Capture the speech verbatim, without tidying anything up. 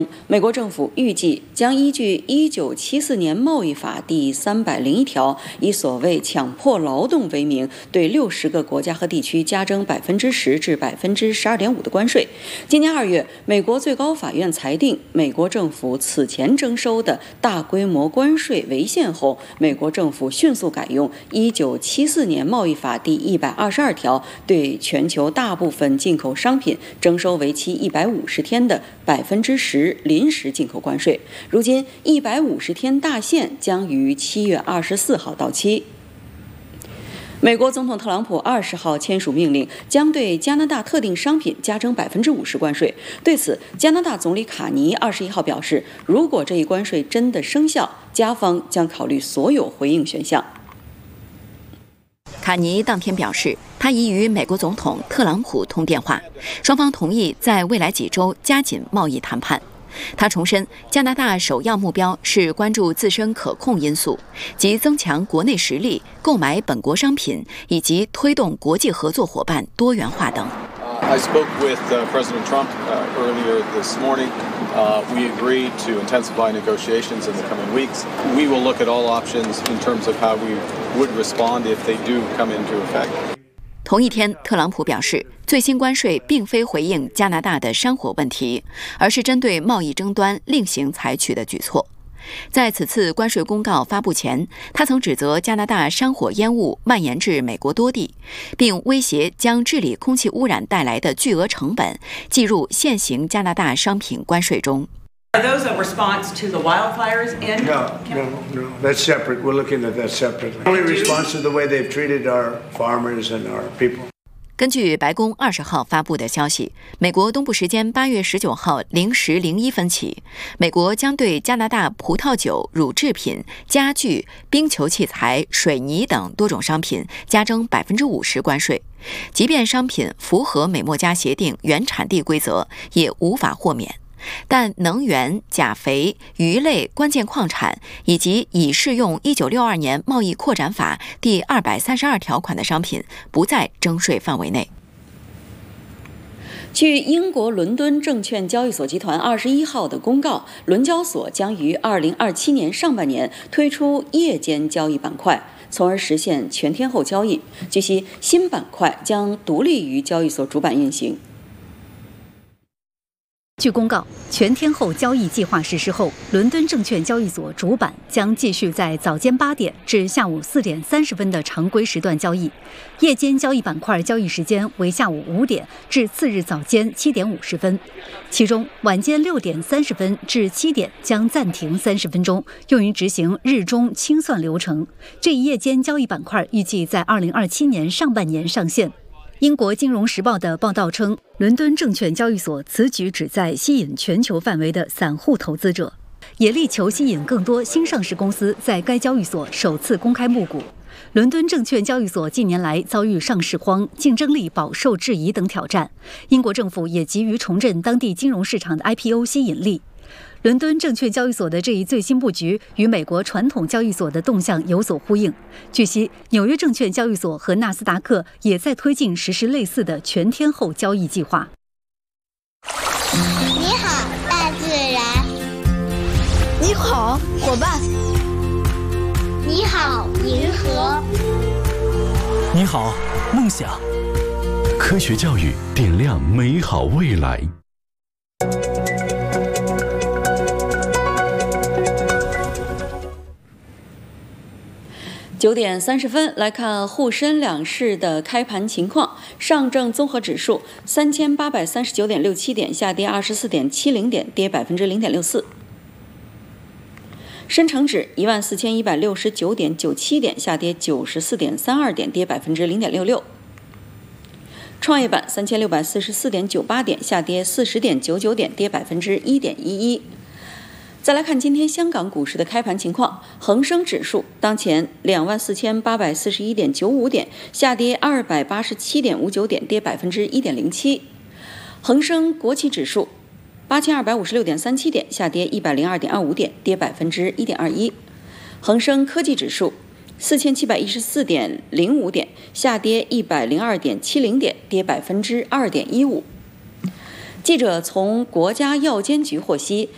美国政府预计将依据一九七四年贸易法第三百零一条，以所谓强迫劳动为名，对六十个国家和地区加征百分之十至百分之十二点五的关税。今年二月，美国最高法院裁定，美国政府此前征收的大规模关税违宪后，美国政府迅速改用一九七四年贸易法第一百二十二条，对全球大部分进口商品征收为期一百五十天的百分之十临时进口关税。如今一百五十天大限将于七月二十四号到期。美国总统特朗普二十号签署命令，将对加拿大特定商品加征百分之五十关税。对此，加拿大总理卡尼二十一号表示，如果这一关税真的生效，加方将考虑所有回应选项。 卡尼当天表示，他已与美国总统特朗普通电话，双方同意在未来几周加紧贸易谈判。他重申，加拿大首要目标是关注自身可控因素，即增强国内实力、购买本国商品以及推动国际合作伙伴多元化等。 I spoke with uh, President Trump uh, earlier this morning. Uh, we agreed to intensify negotiations in the coming weeks. We will look at all options in terms of how we would respond if they do come into effect. 同一天，特朗普表示，最新关税并非回应加拿大的山火问题，而是针对贸易争端另行采取的举措。在此次关税公告发布前，他曾指责加拿大山火烟雾蔓延至美国多地，并威胁将治理空气污染带来的巨额成本计入现行加拿大商品关税中。 Are those a response to the wildfires in? No, no, no. That's separate. We're looking at that separately. Only response to the way they've treated our farmers and our people. 根据白宫二十号发布的消息，美国东部时间八月十九号零时零一分起，美国将对加拿大葡萄酒、乳制品、家具、冰球器材、水泥等多种商品加征百分之五十关税，即便商品符合美墨加协定原产地规则，也无法豁免。但能源、钾肥、鱼类、关键矿产以及已适用一九六二年贸易扩展法第二百三十二条款的商品不在征税范围内。 据英国伦敦证券交易所集团二十一号的公告，伦交所将于二零二七年上半年推出夜间交易板块，从而实现全天候交易。据悉，新板块将独立于交易所主板运行。 据公告，全天候交易计划实施后，伦敦证券交易所主板将继续在早间八点至下午四点三十分的常规时段交易，夜间交易板块交易时间为下午五点至次日早间七点五十分，其中晚间六点三十分至七点将暂停三十分钟，用于执行日中清算流程。这一夜间交易板块预计在二零二七年上半年上线。英国金融时报的报道称，伦敦证券交易所此举旨在吸引全球范围的散户投资者，也力求吸引更多新上市公司在该交易所首次公开募股。伦敦证券交易所近年来遭遇上市荒、竞争力饱受质疑等挑战，英国政府也急于重振当地金融市场的 I P O 吸引力。伦敦证券交易所的这一最新布局与美国传统交易所的动向有所呼应。据悉，纽约证券交易所和纳斯达克也在推进实施类似的全天候交易计划。 你好，大自然。 你好，伙伴。 你好，银河。 你好，梦想。 科学教育点亮美好未来。 九点三十分，来看沪深两市的开盘情况。上证综合指数三千八百三十九点六七点，下跌二十四点七零点，跌百分之零点六四。深成指一万四千一百六十九点九七点，下跌九十四点三二点，跌百分之零点六六。创业板三千六百四十四点九八点，下跌四十点九九点，跌百分之一点一一。再来看今天香港股市的开盘情况，恒生指数当前两万四千八百四十一点九五点，下跌二百八十七点五九点，跌百分之一点零七。恒生国企指数八千二百五十六点三七点，下跌一百零二点二五点，跌百分之一点二一。恒生科技指数四千七百一十四点零五点，下跌一百零二点七零点，跌百分之二点一五。记者从国家药监局获悉，